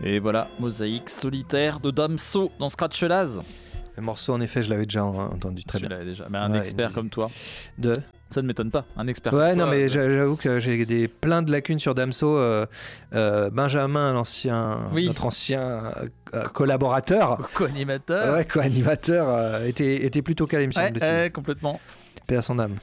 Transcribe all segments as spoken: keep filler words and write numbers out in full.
Et voilà, Mosaïque solitaire de Damso dans Scratchelaz. Le morceau, en effet, je l'avais déjà entendu très Tu bien. l'avais déjà. Mais un Ouais, expert il- comme toi, De ça ne m'étonne pas. Un expert Ouais, comme non, toi. mais euh, j'a- j'avoue que j'ai des, plein de lacunes sur Damso. Euh, euh, Benjamin, l'ancien, Oui. notre ancien euh, collaborateur, Co-animateur. ouais, co-animateur, euh, était, était plutôt calé, il me Ouais, semble-t-il. ouais, complètement. Paix à son âme.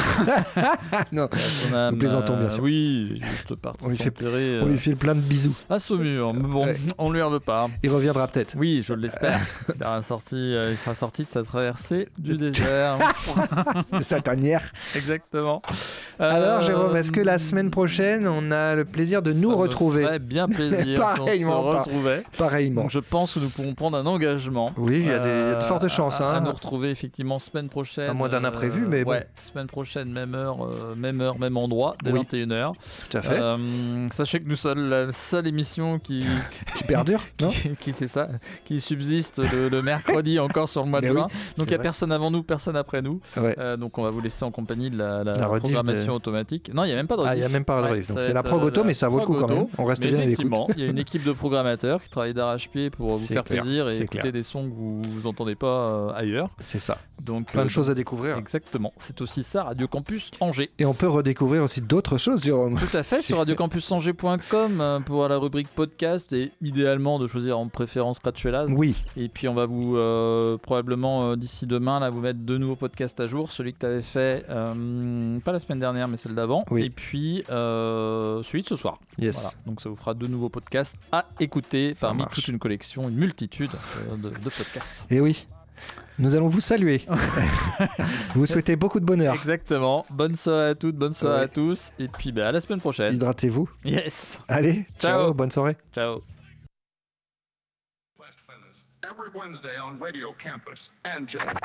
non, On a, Nous plaisantons, bien sûr. Oui, juste parti On lui fait- s'enterrer, on euh, lui fait plein de bisous. à Saumur. Mais bon, Ouais. on lui en veut pas. Il reviendra peut-être. Oui, je l'espère. il, sera sorti, euh, il sera sorti de sa traversée du désert. Sa tanière. Exactement. Alors, Euh, Jérôme, est-ce que la semaine prochaine, on a le plaisir de nous ça me retrouver ferait bien plaisir si on se Pareillement, pas- retrouvait. Pareillement. Donc je pense que nous pourrons prendre un engagement. Oui, il y a des- il y a de fortes chances, À, à hein. nous retrouver effectivement semaine prochaine. À moins d'un imprévu, mais bon. Ouais, semaine prochaine, même heure, euh, même heure, même endroit, dès Oui. vingt et une heures. Tout à fait. Euh, sachez que nous sommes la seule émission qui, Qui perdure, non qui, qui c'est ça, qui subsiste le, le mercredi encore sur le mois de Mais juin. oui, Donc il c'est n'y a vrai. personne avant nous, personne après nous. Ouais. Euh, donc on va vous laisser en compagnie de la, la La rediff programmation de- automatique. Non, il n'y a même pas de Ah, il rediff. n'y a même pas de Ouais, rediff. Donc ça c'est va la être, prog auto, euh, mais ça vaut le coup prog quand même. auto. On reste Mais bien à l'écoute. effectivement, il y a une équipe de programmateurs qui travaille d'arrache-pied pour vous C'est faire clair, plaisir et c'est écouter clair. des sons que vous n'entendez pas euh, ailleurs. C'est ça. Donc, Plein euh, de choses à découvrir. Exactement. C'est aussi ça, Radio Campus Angers. Et on peut redécouvrir aussi d'autres choses, Jérôme. Tout à fait, C'est- sur radio campus angers point com euh, pour la rubrique podcast et idéalement de choisir en préférence Scratchelaz. Oui, Et puis on va vous euh, probablement euh, d'ici demain là vous mettre deux nouveaux podcasts à jour, celui que tu avais fait euh, pas la semaine dernière mais celle d'avant, Oui. et puis euh, celui de ce soir. yes. Voilà. Donc ça vous fera deux nouveaux podcasts à écouter Ça parmi marche. toute une collection, une multitude euh, de, de podcasts. Et oui, nous allons vous saluer. Vous souhaitez beaucoup de bonheur. Exactement. Bonne soirée à toutes, bonne soirée Ouais. à tous, et puis bah, à la semaine prochaine. Hydratez-vous. Yes. Allez, Ciao. ciao, bonne soirée. Ciao. Every Wednesday on Radio Campus Angers.